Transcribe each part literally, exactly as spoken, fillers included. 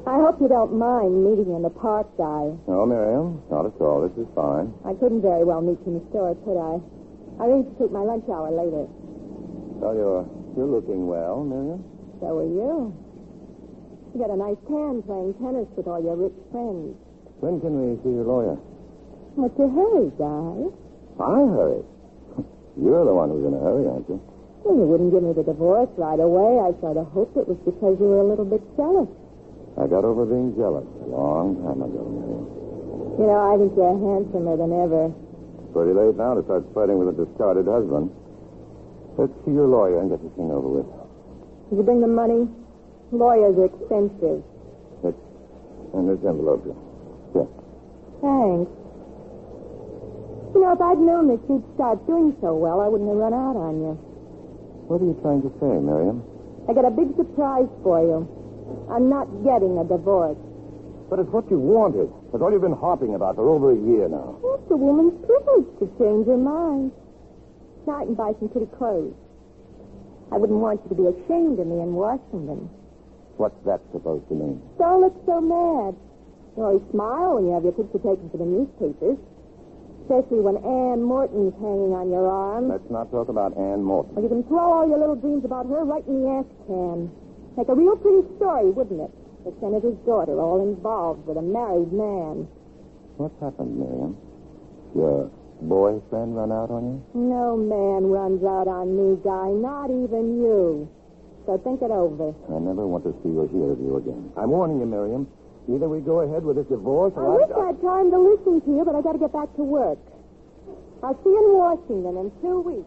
I hope you don't mind meeting in the park, Guy. No, Miriam, not at all. This is fine. I couldn't very well meet you in the store, could I? I arranged to take my lunch hour later. Well, you're, you're looking well, Miriam. So are you. You got a nice tan playing tennis with all your rich friends. When can we see your lawyer? What's your hurry, Guy? I hurry. You're the one who's in a hurry, aren't you? Well, you wouldn't give me the divorce right away. I sort of hoped it was because you were a little bit jealous. I got over being jealous a long time ago, Miriam. You know, I think you're handsomer than ever. It's pretty late now to start fighting with a discarded husband. Let's see your lawyer and get this thing over with. Did you bring the money? Lawyers are expensive. It's in this envelope. Yeah. Thanks. You know, if I'd known that you'd start doing so well, I wouldn't have run out on you. What are you trying to say, Miriam? I got a big surprise for you. I'm not getting a divorce. But it's what you wanted. It's all you've been harping about for over a year now. It's a woman's privilege to change her mind. Now I can buy some pretty clothes. I wouldn't want you to be ashamed of me in Washington. What's that supposed to mean? Don't look so mad. You always smile when you have your picture taken for the newspapers. Especially when Ann Morton's hanging on your arm. Let's not talk about Ann Morton. Well, you can throw all your little dreams about her right in the ash can. Make a real pretty story, wouldn't it? The senator's daughter all involved with a married man. What's happened, Miriam? Your boyfriend run out on you? No man runs out on me, Guy. Not even you. So think it over. I never want to see or hear of you again. I'm warning you, Miriam. Either we go ahead with this divorce or I wish I had time to listen to you, but I got to get back to work. I'll see you in Washington in two weeks.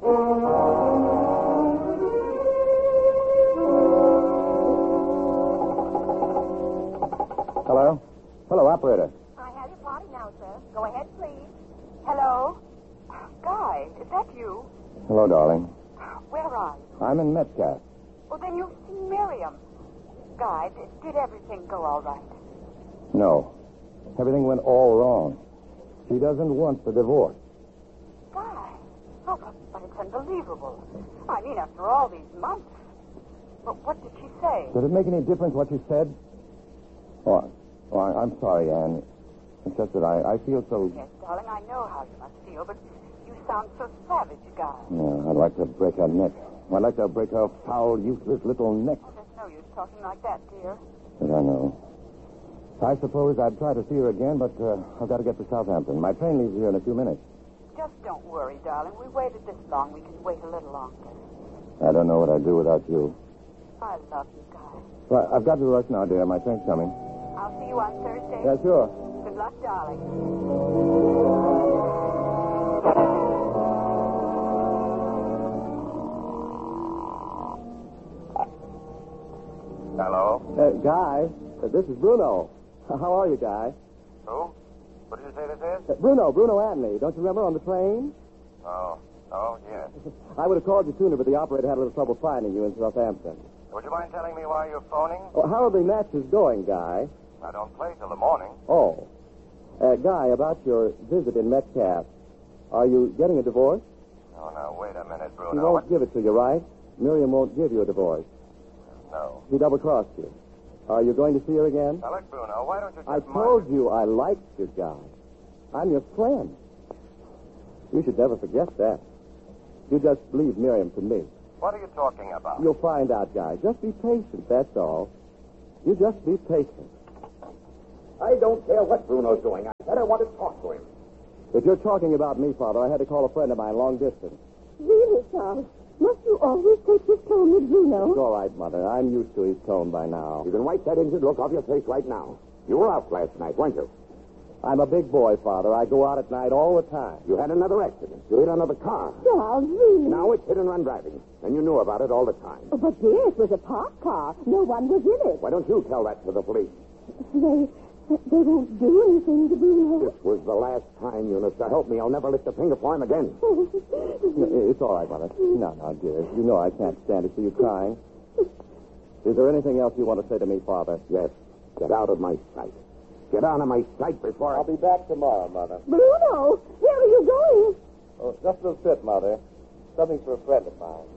Hello? Hello, operator. I have your party now, sir. Go ahead, please. Hello? Guy, is that you? Hello, darling. Where are you? I'm in Metcalf. Well, then you've seen Miriam. Guy, did, did everything go all right? No. Everything went all wrong. She doesn't want the divorce. Guy? Oh, but, but it's unbelievable. I mean, after all these months. But what did she say? Does it make any difference what she said? Oh, oh I, I'm sorry, Anne. It's just that I, I feel so... Yes, darling, I know how you must feel, but you sound so savage, Guy. Yeah, I'd like to break her neck. I'd like to break her foul, useless little neck. Oh, there's no use talking like that, dear. Yes, I know. I suppose I'd try to see her again, but uh, I've got to get to Southampton. My train leaves here in a few minutes. Just don't worry, darling. We waited this long. We can wait a little longer. I don't know what I'd do without you. I love you, Guy. Well, I've got to rush now, dear. My train's coming. I'll see you on Thursday. Yeah, sure. Good luck, darling. Hello? Uh, Guy, uh, this is Bruno. How are you, Guy? Who? What did you say this is? Uh, Bruno, Bruno Anley. Don't you remember on the train? Oh. Oh, yes. I would have called you sooner, but the operator had a little trouble finding you in Southampton. Would you mind telling me why you're phoning? Oh, how are the matches going, Guy? I don't play till the morning. Oh. Uh, Guy, about your visit in Metcalf. Are you getting a divorce? Oh, now, wait a minute, Bruno. He won't What- give it to you, right? Miriam won't give you a divorce. No. He double-crossed you. Are you going to see her again? Now, look, Bruno, why don't you just I mind- told you I liked you, Guy. I'm your friend. You should never forget that. You just leave Miriam to me. What are you talking about? You'll find out, Guy. Just be patient, that's all. You just be patient. I don't care what Bruno's doing. I said I want to talk to him. If you're talking about me, Father, I had to call a friend of mine long distance. Really, Charles? Must you always take this tone with Bruno? It's all right, Mother. I'm used to his tone by now. You can wipe that injured look off your face right now. You were out last night, weren't you? I'm a big boy, Father. I go out at night all the time. You had another accident. You hit another car. Charles, really? Now it's hit and run driving. And you knew about it all the time. Oh, but dear, it was a parked car. No one was in it. Why don't you tell that to the police? They, they won't do anything to Bruno. This was the last time, Eunice. So help me, I'll never lift a finger for him again. It's all right, Mother. No, no, dear. You know I can't stand to see you crying. Is there anything else you want to say to me, Father? Yes. Get out of my sight. Get out of my sight before I... I'll be back tomorrow, Mother. Bruno, where are you going? Oh, just a little trip, Mother. Something for a friend of mine.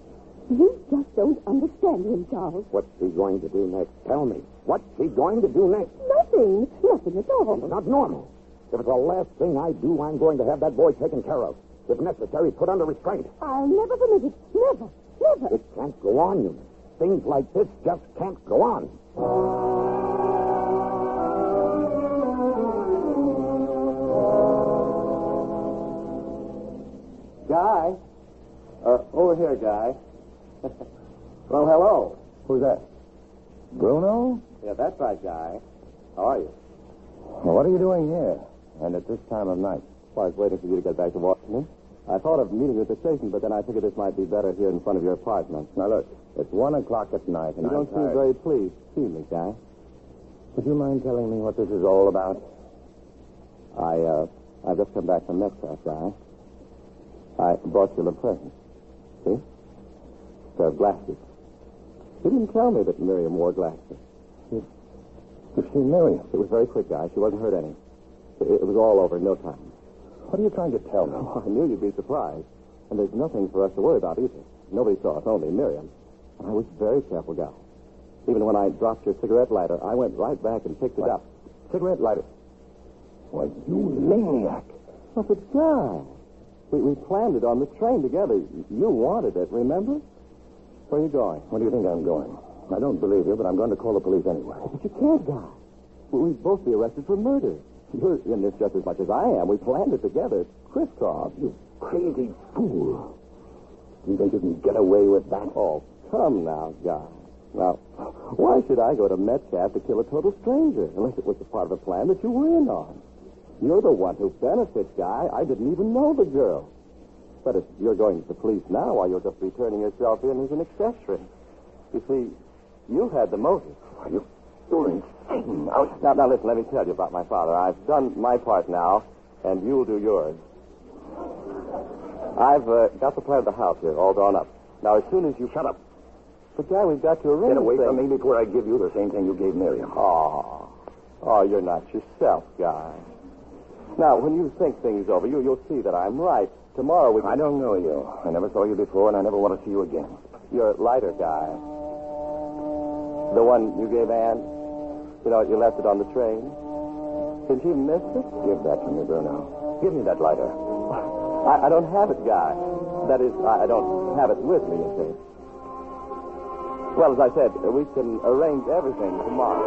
You just don't understand him, Charles. What's he going to do next? Tell me. What's he going to do next? Nothing. Nothing at all. It's not normal. If it's the last thing I do, I'm going to have that boy taken care of. If necessary, put under restraint. I'll never permit it. Never. Never. It can't go on, Eunice. Things like this just can't go on. Guy? Uh, over here, Guy. Well, hello. Who's that? Bruno? Yeah, that's right, Guy. How are you? Well, what are you doing here? And at this time of night? Well, I was waiting for you to get back to Washington. I thought of meeting you at the station, but then I figured this might be better here in front of your apartment. Now, look, it's one o'clock at night, and You I'm don't seem tired. very pleased to see me, Guy. Would you mind telling me what this is all about? I, uh, I've just come back from Metcalf, Guy. I brought you a present. See? A pair of glasses. You didn't tell me that Miriam wore glasses. You've seen Miriam. It was very quick, Guy. She wasn't hurt any. It, it was all over in no time. What are you trying to tell me? Oh, I knew you'd be surprised. And there's nothing for us to worry about either. Nobody saw us, only Miriam. And I was very careful, Guy. Even when I dropped your cigarette lighter, I went right back and picked it What? up. Cigarette lighter. Why, you maniac. Oh, but Guy, we, we planned it on the train together. You wanted it, remember? Where are you going? Where do you think I'm going? I don't believe you, but I'm going to call the police anyway. But you can't, Guy. We- We'd both be arrested for murder. You're in this just as much as I am. We planned it together. Crisscross. You crazy fool. You think you can get away with that? Oh, come now, Guy. Now, why should I go to Metcalf to kill a total stranger, unless it was a part of a plan that you were in on? You're the one who benefits, Guy. I didn't even know the girl. But if you're going to the police now, why, you'll just be turning yourself in as an accessory. You see, you had the motive. Are you... You're insane. Now, now, now, listen, let me tell you about my father. I've done my part now, and you'll do yours. I've uh, got the plan of the house here, all drawn up. Now, as soon as you... Shut up. But, Guy, we've got to arrange Get away things. from me before I give you the same thing you gave Miriam. Oh. Oh, you're not yourself, Guy. Now, when you think things over, you, you'll see that I'm right. Tomorrow we... I don't know you. I never saw you before, and I never want to see you again. Your lighter, Guy. The one you gave Anne. You know, you left it on the train. Did you miss it? Give that to me, Bruno. Give me that lighter. I, I don't have it, Guy. That is, I, I don't have it with me, you see. Well, as I said, we can arrange everything tomorrow.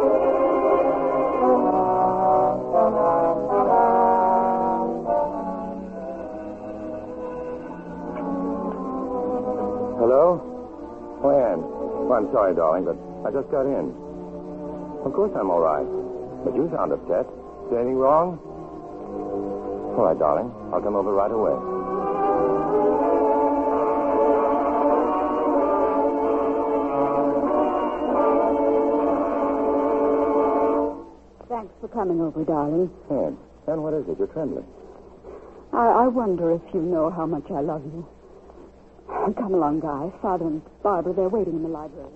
Hello? Oh, Ann. Oh, I'm sorry, darling, but I just got in. Of course I'm all right. But you sound upset. Is there anything wrong? All right, darling. I'll come over right away. Thanks for coming over, darling. Ann. Ann, what is it? You're trembling. I, I wonder if you know how much I love you. Come along, Guy. Father and Barbara, they're waiting in the library.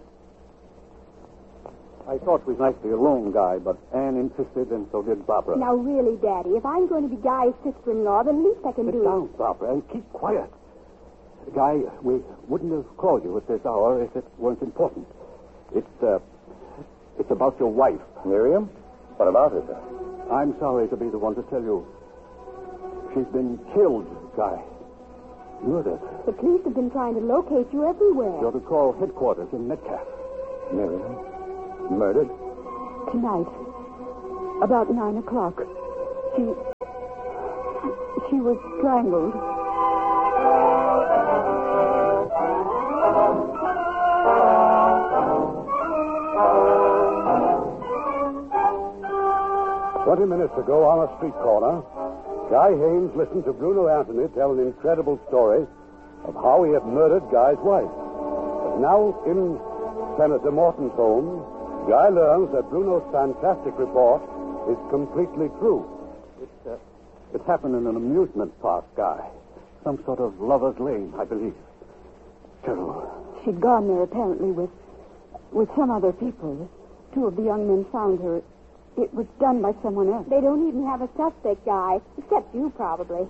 I thought it was nice to be alone, Guy, but Anne insisted, and so did Barbara. Now, really, Daddy, if I'm going to be Guy's sister-in-law, the least I can Sit do down, is... Barbara, and keep quiet. Guy, we wouldn't have called you at this hour if it weren't important. It's, uh, it's about your wife. Miriam? What about her, sir? I'm sorry to be the one to tell you. She's been killed, Guy. Murdered. The police have been trying to locate you everywhere. You're to call headquarters in Metcalf. Miriam? Murdered? Tonight, about nine o'clock, she... she was strangled. Twenty minutes ago, on a street corner, Guy Haynes listened to Bruno Anthony tell an incredible story of how he had murdered Guy's wife. But now, in Senator Morton's home, Guy learns that Bruno's fantastic report is completely true. It, uh, it happened in an amusement park, Guy. Some sort of lover's lane, I believe. Terrible. She'd gone there apparently with with some other people. Two of the young men found her. It was done by someone else. They don't even have a suspect, Guy, except you, probably.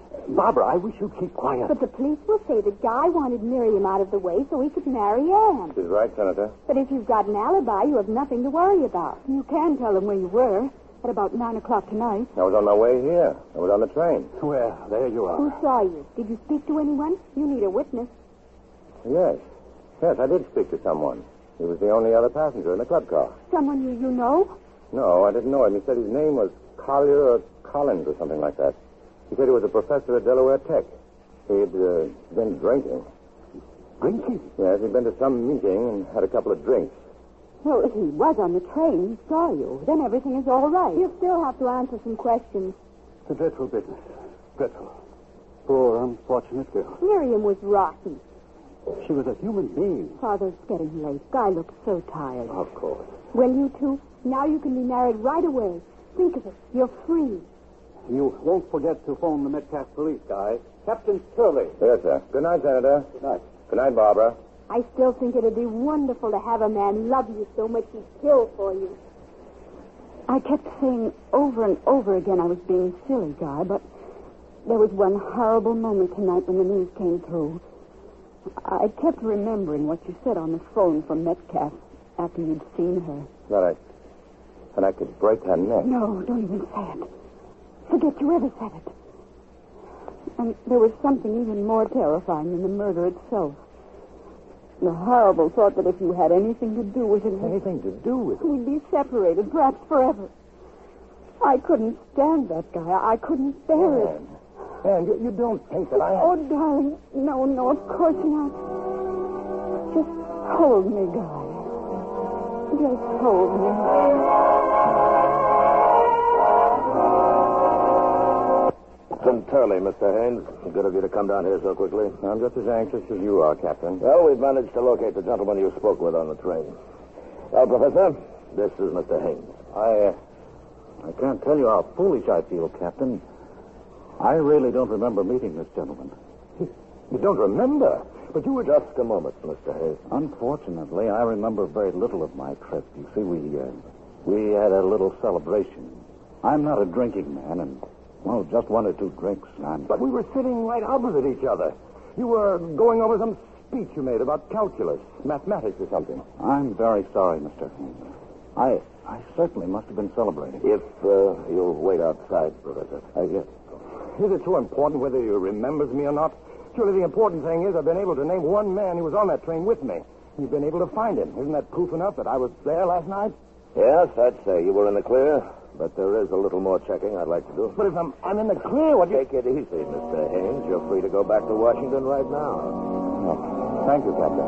Barbara, I wish you'd keep quiet. But the police will say that Guy wanted Miriam out of the way so he could marry Anne. She's right, Senator. But if you've got an alibi, you have nothing to worry about. You can tell them where you were at about nine o'clock tonight. I was on my way here. I was on the train. Well, there you are. Who saw you? Did you speak to anyone? You need a witness. Yes. Yes, I did speak to someone. He was the only other passenger in the club car. Someone you, you know? No, I didn't know him. He said his name was Collier or Collins or something like that. He said he was a professor at Delaware Tech. He'd uh, been drinking. Drinking? Yes, he'd been to some meeting and had a couple of drinks. Well, if he was on the train, he saw you. Then everything is all right. You still have to answer some questions. It's a dreadful business. Dreadful. Poor, unfortunate girl. Miriam was rotten. She was a human being. Father's getting late. Guy looks so tired. Of course. Well, you two, now you can be married right away. Think of it. You're free. You won't forget to phone the Metcalf police, Guy. Captain Turley. Yes, sir. Good night, Senator. Good night. Good night, Barbara. I still think it'd be wonderful to have a man love you so much he'd kill for you. I kept saying over and over again I was being silly, Guy, but there was one horrible moment tonight when the news came through. I kept remembering what you said on the phone from Metcalf after you'd seen her. That I, that I could break her neck. No, don't even say it. Forget you ever said it. And there was something even more terrifying than the murder itself. The horrible thought that if you had anything to do with it... Anything to do with it? We'd be separated, perhaps forever. I couldn't stand that guy. I couldn't bear it. Anne, you, you don't think that I... Oh, darling. No, no, of course not. Just hold me, Guy. Just hold me. Captain Turley, Mister Haynes. Good of you to come down here so quickly. I'm just as anxious as you are, Captain. Well, we've managed to locate the gentleman you spoke with on the train. Well, Professor, this is Mister Haynes. I, uh, I can't tell you how foolish I feel, Captain. I really don't remember meeting this gentleman. You don't remember? But you were just a moment, Mister Haynes. Unfortunately, I remember very little of my trip. You see, we, uh, we had a little celebration. I'm not a drinking man, and, well, just one or two drinks, and I'm... But we were sitting right opposite each other. You were going over some speech you made about calculus, mathematics or something. I'm very sorry, Mister Haynes. I, I certainly must have been celebrating. If uh, you'll wait outside, Professor. Uh, yes. Is it so important whether he remembers me or not? Surely the important thing is I've been able to name one man who was on that train with me. You've been able to find him. Isn't that proof enough that I was there last night? Yes, I'd say you were in the clear. But there is a little more checking I'd like to do. But if I'm, I'm in the clear, what do you... Take it easy, Mister Haynes. You're free to go back to Washington right now. Oh, thank you, Captain.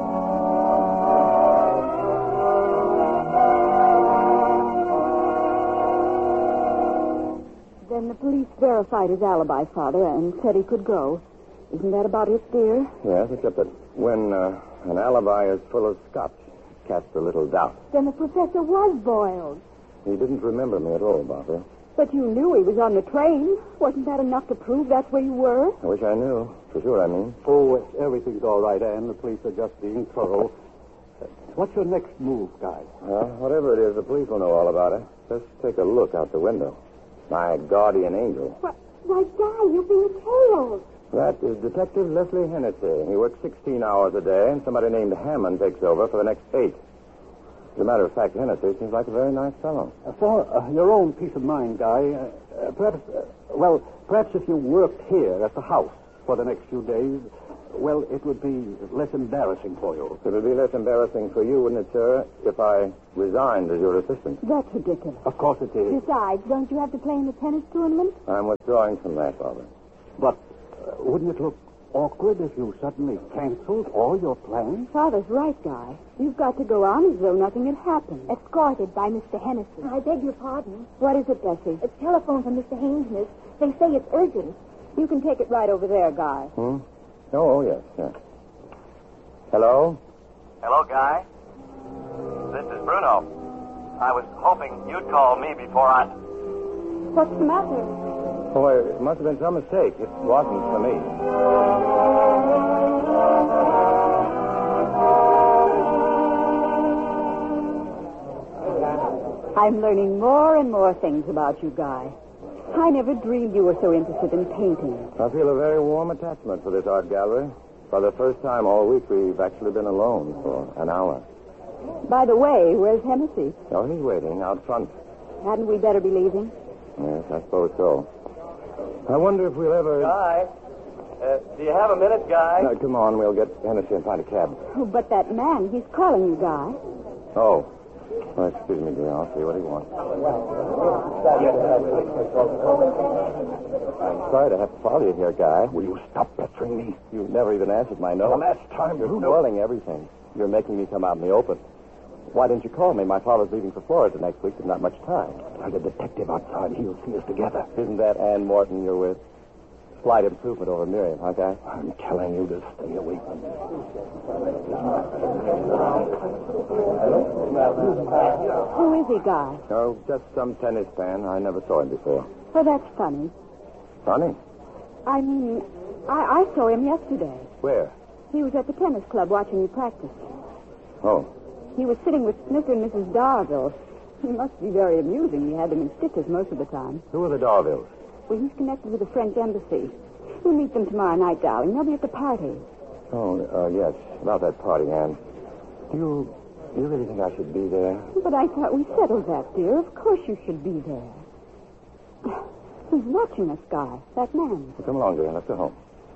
Then the police verified his alibi, Father, and said he could go. Isn't that about it, dear? Yes, except that when uh, an alibi is full of scotch, casts a little doubt. Then the professor was boiled. He didn't remember me at all, Barbara. But you knew he was on the train. Wasn't that enough to prove that's where you were? I wish I knew. For sure, I mean. Oh, everything's all right, Anne. The police are just being thorough. Uh, What's your next move, Guy? Well, whatever it is, the police will know all about it. Just take a look out the window. My guardian angel. What? Why, Guy, you've been tailed. That is Detective Leslie Hennessy. He works sixteen hours a day, and somebody named Hammond takes over for the next eight. As a matter of fact, Hennessy seems like a very nice fellow. Uh, for uh, your own peace of mind, Guy, uh, uh, perhaps, uh, well, perhaps if you worked here at the house for the next few days, well, it would be less embarrassing for you. It would be less embarrassing for you, wouldn't it, sir, if I resigned as your assistant? That's ridiculous. Of course it is. Besides, don't you have to play in the tennis tournament? I'm withdrawing from that, Father. But uh, wouldn't it look awkward if you suddenly canceled all your plans? Father's right, Guy. You've got to go on as though nothing had happened. Escorted by Mister Hennessy. I beg your pardon. What is it, Bessie? It's telephone from Mister Haynes, miss. They say it's urgent. You can take it right over there, Guy. Hmm? Oh, oh, yes, yes. Hello? Hello, Guy. This is Bruno. I was hoping you'd call me before I... What's the matter? Oh, it must have been some mistake. It wasn't for me. I'm learning more and more things about you, Guy. I never dreamed you were so interested in painting. I feel a very warm attachment for this art gallery. For the first time all week, we've actually been alone for an hour. By the way, where's Hennessy? Oh, he's waiting out front. Hadn't we better be leaving? Yes, I suppose so. I wonder if we'll ever... Guy, uh, do you have a minute, Guy? Uh, come on, we'll get Hennessy and find a cab. Oh, but that man, he's calling you, Guy. Oh. Oh, excuse me, dear. I'll see what he wants. I'm sorry to have to follow you here, Guy. Will you stop pestering me? You never even answered my note. The last time You're you know... spoiling everything. You're making me come out in the open. Why didn't you call me? My father's leaving for Florida next week. There's not much time. Tell the detective outside. He'll see us together. Isn't that Ann Morton you're with? Slight improvement over Miriam, huh, Guy? I'm telling you to stay away from me. Who is he, Guy? Oh, just some tennis fan. I never saw him before. Oh, that's funny. Funny? I mean, I, I saw him yesterday. Where? He was at the tennis club watching you practice. Oh. He was sitting with Mister and Missus Darville. He must be very amusing. He had them in stitches most of the time. Who are the Darvilles? Well, he's connected with the French embassy. We'll meet them tomorrow night, darling. They'll be at the party. Oh, uh, yes. About that party, Ann. Do you, do you really think I should be there? But I thought we settled that, dear. Of course you should be there. Who's watching us, Guy? That man. Well, come along, dear. Let's go home.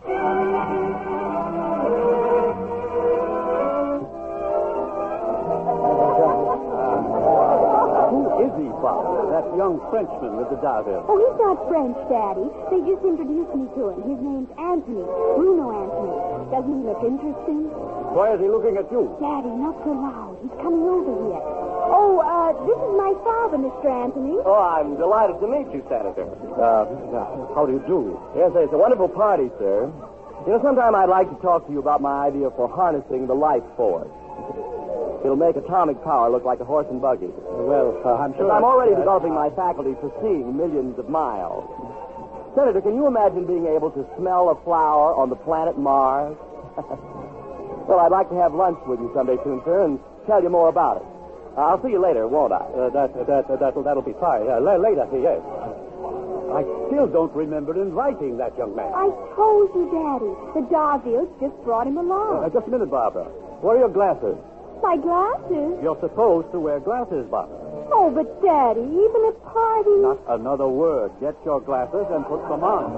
Who is he, Father? That young Frenchman with the Darville. Oh, he's not French, Daddy. They just introduced me to him. His name's Anthony. Bruno Anthony. Doesn't he look interesting? Why is he looking at you? Daddy, not so loud. He's coming over here. Oh, uh, this is my father, Mister Anthony. Oh, I'm delighted to meet you, Senator. Uh, how do you do? Yes, it's a wonderful party, sir. You know, sometime I'd like to talk to you about my idea for harnessing the life force. It'll make atomic power look like a horse and buggy. Well, uh, I'm sure... I'm already developing my faculty for seeing millions of miles. Senator, can you imagine being able to smell a flower on the planet Mars? Well, I'd like to have lunch with you someday soon, sir, and tell you more about it. I'll see you later, won't I? Uh, that, uh, that, uh, that'll, that'll be fine. Uh, la- later, yes. I still don't remember inviting that young man. I told you, Daddy. The Darvilles just brought him along. Uh, just a minute, Barbara. Where are your glasses? My glasses? You're supposed to wear glasses, Barbara. Oh, but Daddy, even at parties... Not another word. Get your glasses and put them on.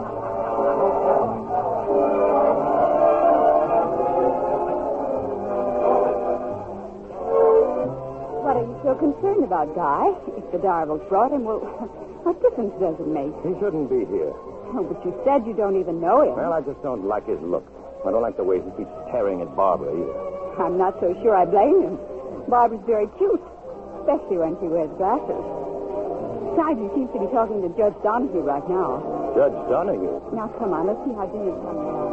What are you so concerned about, Guy? If the Darvilles brought him, well, what difference does it make? He shouldn't be here. Oh, but you said you don't even know him. Well, I just don't like his looks. I don't like the way he keeps staring at Barbara, either. I'm not so sure I blame him. Barbara's very cute, especially when she wears glasses. Besides, he seems to be talking to Judge Donahue right now. Judge Donahue? Now, come on, let's see how Junior's coming along.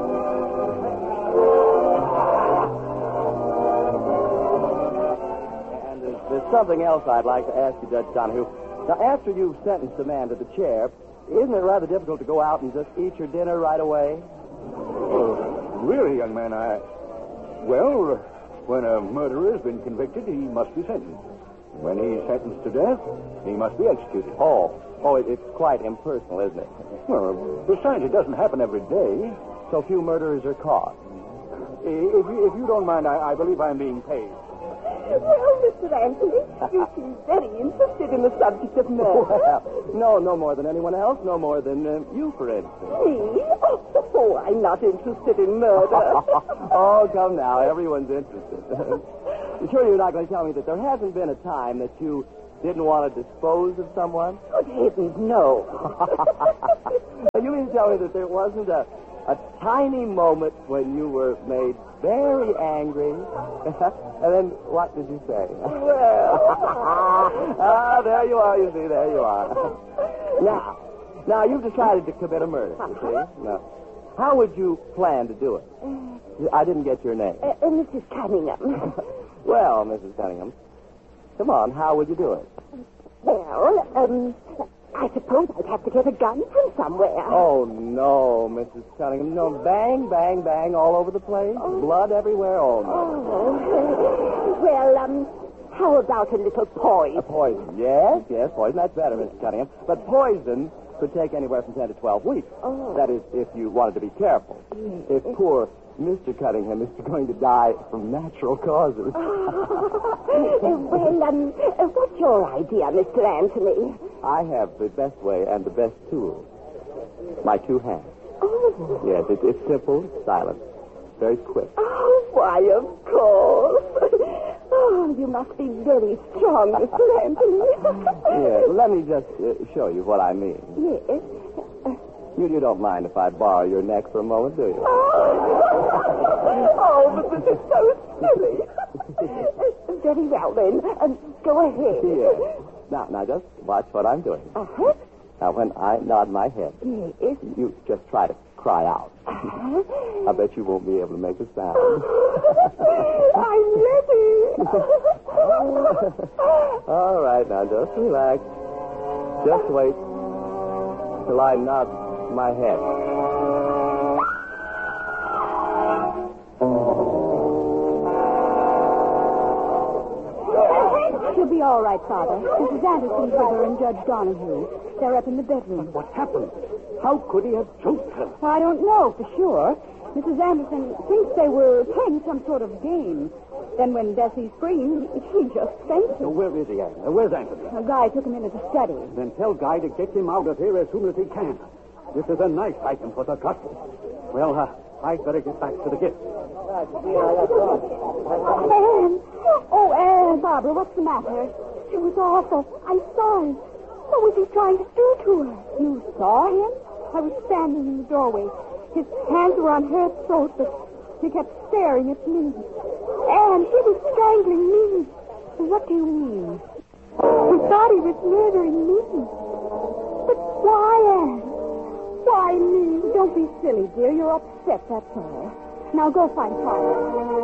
And there's, there's something else I'd like to ask you, Judge Donahue. Now, after you've sentenced the man to the chair, isn't it rather difficult to go out and just eat your dinner right away? Oh, really, young man, I... Well, when a murderer has been convicted, he must be sentenced. When he's sentenced to death, he must be executed. Oh, oh, it, it's quite impersonal, isn't it? Well, besides, it doesn't happen every day. So few murderers are caught. If you, if you don't mind, I, I believe I'm being paid. Well, Mister Anthony, you seem very interested in the subject of murder. Well, no, no more than anyone else. No more than uh, you, for instance. Me? Oh, I'm not interested in murder. Oh, come now. Everyone's interested. You sure you're not going to tell me that there hasn't been a time that you didn't want to dispose of someone? Good heavens, no. You mean to tell me that there wasn't a, a tiny moment when you were made very angry? And then what did you say? Well... Ah, there you are, you see. There you are. Now, now you've decided to commit a murder, you see? Now, how would you plan to do it? I didn't get your name. Uh, uh, Missus Cunningham. Well, Missus Cunningham, come on, how would you do it? Well, um, I suppose I'd have to get a gun from somewhere. Oh, no, Missus Cunningham. No, bang, bang, bang all over the place. Oh. Blood everywhere. Oh, no. Oh. Well, um, how about a little poison? A poison. Yes, yes, poison. That's better, Missus Cunningham. But poison could take anywhere from ten to twelve weeks. Oh. That is, if you wanted to be careful. Yes. If poor Mister Cunningham is going to die from natural causes. Well, um, uh, what's your idea, Mister Anthony? I have the best way and the best tools. My two hands. Oh. Yes, it, it's simple, silent, very quick. Oh, why, of course. Oh, you must be very strong, Mister Anthony. Yeah, let me just uh, show you what I mean. Yes. You, you don't mind if I borrow your neck for a moment, do you? Oh, oh but this is so silly. Very well, then. Um, go ahead. Yes. Now, now, just watch what I'm doing. Uh-huh. Now, when I nod my head, Yes. you just try to cry out. Uh-huh. I bet you won't be able to make a sound. I'm ready. All right, now, just relax. Just wait till I nod my head. She'll be all right, Father. Missus Anderson's with her and Judge Donahue. They're up in the bedroom. What happened? How could he have choked her? I don't know for sure. Missus Anderson thinks they were playing some sort of game. Then when Bessie screamed, he just fainted. So where is he, Anne? Uh, Where's Anthony? A guy took him into the study. Then tell Guy to get him out of here as soon as he can. This is a nice item for the cut. Well, uh, I'd better get back to the gift. Anne! Oh, Anne! Barbara, what's the matter? It was awful. I saw him. What was he trying to do to her? You saw him? I was standing in the doorway. His hands were on her throat, but he kept staring at me. And he was strangling me. What do you mean? He thought he was murdering me. But why, Anne? Why me? Don't be silly, dear. You're upset, that's all. Now go find Father.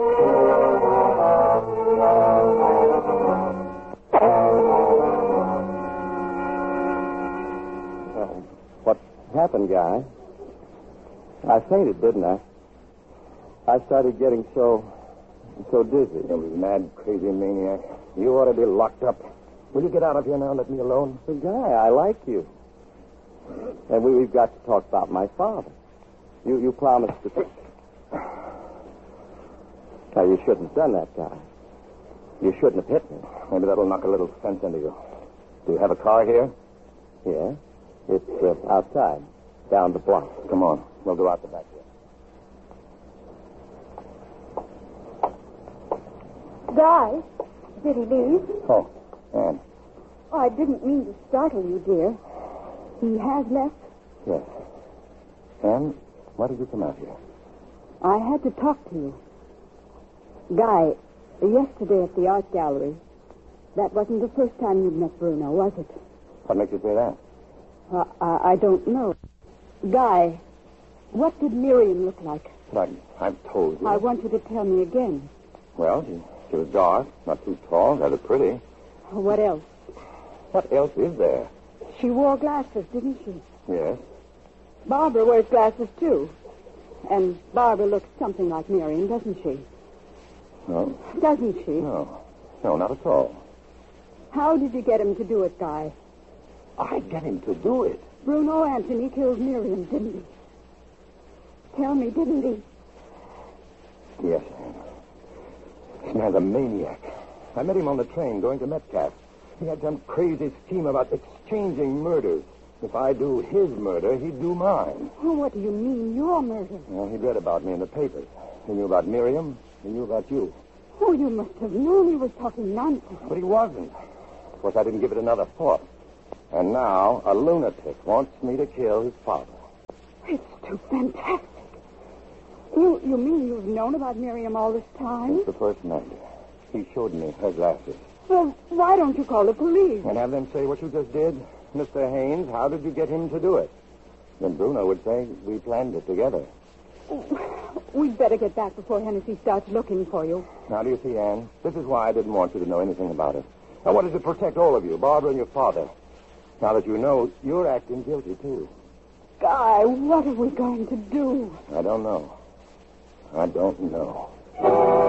Oh, what happened, Guy? I fainted, didn't I? I started getting so, so dizzy. You mad, crazy maniac. You ought to be locked up. Will you get out of here now and let me alone? But, Guy, I like you. And we, we've got to talk about my father. You, you promised to... Now, you shouldn't have done that, Guy. You shouldn't have hit me. Maybe that'll knock a little sense into you. Do you have a car here? Yeah. It's uh, outside, down the block. Come on. We'll go out the back here. Guy, did he leave? Oh, Anne. Oh, I didn't mean to startle you, dear. He has left? Yes. Anne, why did you come out here? I had to talk to you. Guy, yesterday at the art gallery, that wasn't the first time you'd met Bruno, was it? What makes you say that? Uh, I, I don't know. Guy, what did Miriam look like? But I, I've told you. I want you to tell me again. Well, she, she was dark, not too tall, rather pretty. What else? What else is there? She wore glasses, didn't she? Yes. Barbara wears glasses, too. And Barbara looks something like Miriam, doesn't she? No. Doesn't she? No. No, not at all. How did you get him to do it, Guy? I get him to do it. Bruno Anthony killed Miriam, didn't he? Tell me, didn't he? Yes, Anne. This man's a maniac. I met him on the train going to Metcalf. He had some crazy scheme about exchanging murders. If I do his murder, he'd do mine. Oh, what do you mean, your murder? Well, he'd read about me in the papers. He knew about Miriam. He knew about you. Oh, you must have known he was talking nonsense. But he wasn't. Of course, I didn't give it another thought. And now a lunatic wants me to kill his father. It's too fantastic. You you mean you've known about Miriam all this time? Since the first night. He showed me her glasses. Well, why don't you call the police? And have them say what you just did? Mister Haynes, how did you get him to do it? Then Bruno would say we planned it together. We'd better get back before Hennessy starts looking for you. Now, do you see, Anne? This is why I didn't want you to know anything about it. I wanted to protect all of you, Barbara and your father. Now that you know, you're acting guilty, too. Guy, what are we going to do? I don't know. I don't know.